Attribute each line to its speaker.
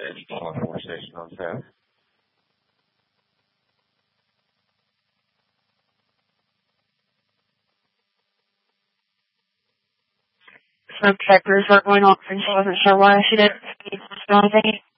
Speaker 1: 4 station on South.
Speaker 2: Smoke detectors weren't going off, and she wasn't sure why she didn't speak for anything.